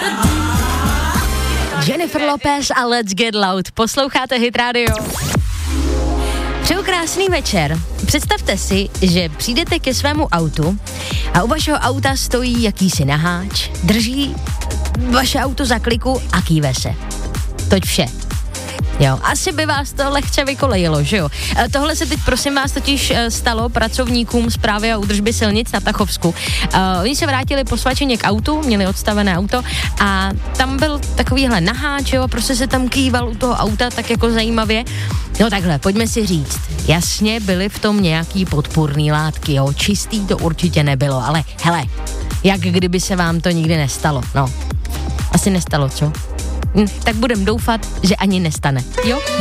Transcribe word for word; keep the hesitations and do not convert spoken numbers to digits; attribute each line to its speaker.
Speaker 1: Jennifer Lopez a Let's Get Loud. Posloucháte Hit Radio. Přeju krásný večer. Představte si, že přijdete ke svému autu a u vašeho auta stojí jakýsi naháč, drží vaše auto za kliku a kýve se. Toť vše. Jo, asi by vás to lehce vykolejilo, že jo? E, tohle se teď prosím vás totiž e, stalo pracovníkům Správy a údržby silnic na Tachovsku. E, oni se vrátili po svačině k autu, měli odstavené auto a tam byl takovýhle naháč, jo, prostě se tam kýval u toho auta tak jako zajímavě. No takhle, pojďme si říct, jasně byly v tom nějaký podpůrný látky, jo, čistý to určitě nebylo, ale hele, jak kdyby se vám to nikdy nestalo, no, asi nestalo, co? Hm, tak budem doufat, že ani nestane, jo?